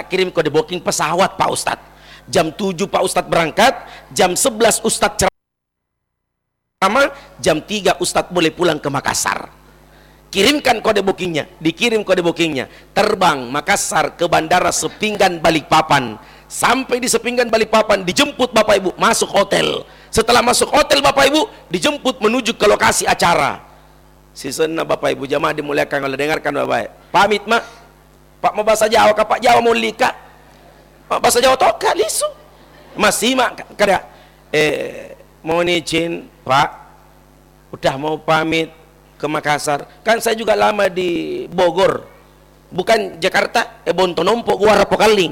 kirim kode booking pesawat Pak Ustadz. Jam 7 Pak Ustadz berangkat, jam 11 Ustadz ceramah, jam 3 Ustadz boleh pulang ke Makassar. Kirimkan kode bookingnya, dikirim kode bookingnya, terbang Makassar ke bandara Sepinggan Balikpapan. Sampai di Sepinggan Balikpapan dijemput Bapak Ibu masuk hotel. Setelah masuk hotel Bapak Ibu dijemput menuju ke lokasi acara. Sisena Bapak Ibu jamaah dimuliakan oleh, dengarkan Bapak. Pamit mak, Pak mau bahasa Jawa kah Pak Jawa mau lika? Pak bahasa Jawa toka lisu. Masih mak kada mau izin Pak, udah mau pamit ke Makassar. Kan saya juga lama di Bogor, bukan Jakarta. Bontonompo gua Rapokaling.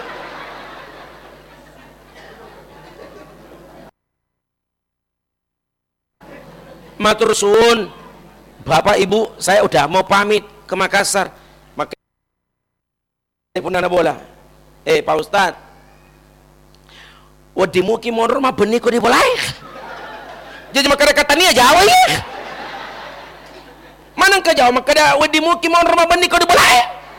Matur suwun Bapak Ibu, saya udah mau pamit ke Makassar. Makanya pun anak bola. Pak Ustadz, wadi muki mondor mah benih kok dibolai. Jadi makanya kata nia Jawa ya. Mana ke Jawa makanya wadi muki mondor mah benih kok dibolai.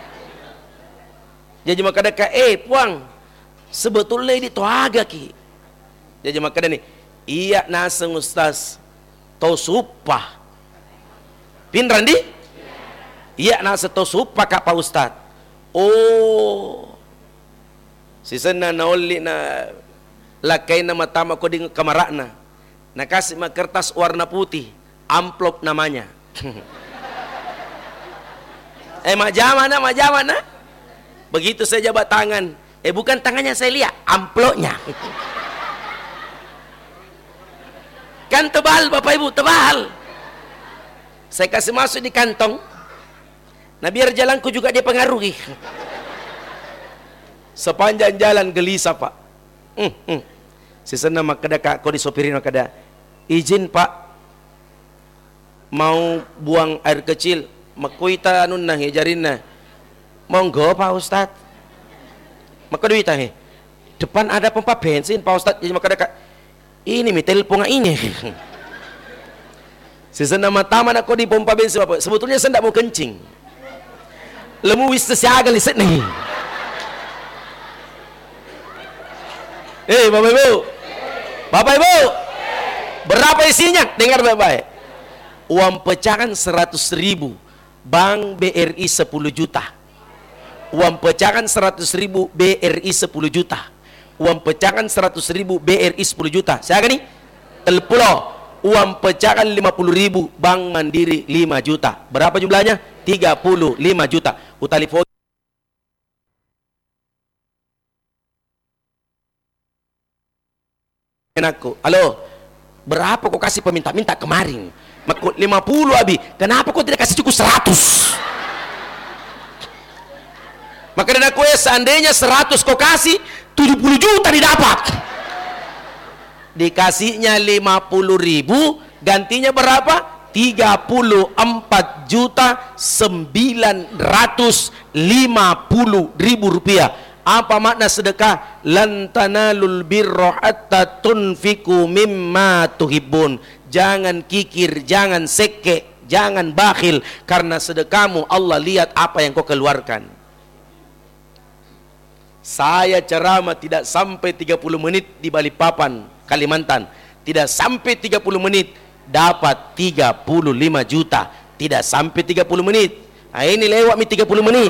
Jadi makanya puang sebetulnya di toaga ki. Jadi makanya nih, iya naseng Ustaz tau supah. Pinran di? Iya nasa tau supah kak Pak Ustadz. Oh, sisena na oli na lakay na matama ko di kamarakna. Nakasih mah kertas warna putih, amplop namanya. Majama na. Begitu saya jabat tangan, bukan tangannya saya lihat, amplopnya. Kan tebal Bapak Ibu, tebal. Saya kasih masuk di kantong. Nah biar jalanku juga dia pengaruhi. Sepanjang jalan gelisah Pak. Sisena makada kak kau disopirin makada. Izin Pak, mau buang air kecil. Makuita anun nah jarin nah. Monggo Pak Ustadz. Maka duit depan ada pompa bensin Pak Ustadz. Jadi makada kak, ini mi telepon ini. Sisena mataman aku di pompa bensin Bapak. Sebetulnya saya tidak mau kencing. Lemu wis siaga liset nih. Bapak Ibu. Bapak Ibu. Berapa isinya? Dengar baik-baik. Uang pecahan 100.000. Bank BRI 10 juta. Uang pecahan 100.000 BRI 10 juta. Uang pecahan 100.000 BRI 10 juta. Saya nih telpulo. Uang pecahan 50.000 Bank Mandiri 5 juta. Berapa jumlahnya? 35 juta. Utalifo aku. Halo. Berapa kau kasih peminta-minta kemarin? 50 abi. Kenapa kau tidak kasih cukup 100? Maka dan aku seandainya 100 kau kasih 70 juta didapat. Dikasihnya 50.000, gantinya berapa? 34.950.000 rupiah. Apa makna sedekah? Lan tanalul birra hatta tunfiku mimma tuhibbun. Jangan kikir, jangan seke, jangan bakhil, karena sedekahmu Allah lihat apa yang kau keluarkan. Saya ceramah tidak sampai 30 menit di Balikpapan, Kalimantan. Tidak sampai 30 menit dapat 35 juta. Tidak sampai 30 menit. Nah, ini lewat 30 menit.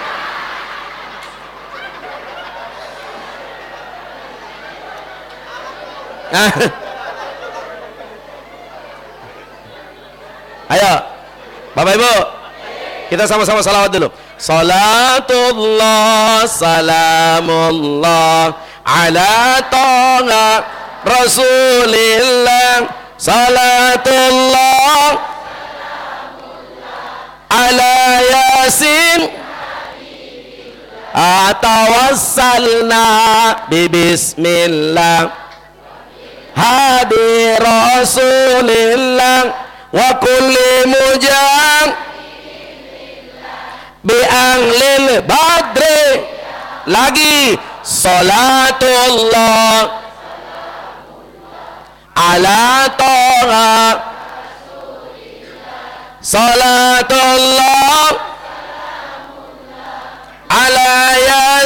Ayo Bapak Ibu, kita sama-sama salawat dulu. Salatullah salamullah ala ta'a Rasulillah. Salatullah ala Yasin. Atawassalna bismillah hadi Rasulillah wa kulli mujam bi anglil badri. Lagi salatullah ala ta'a salatullah ala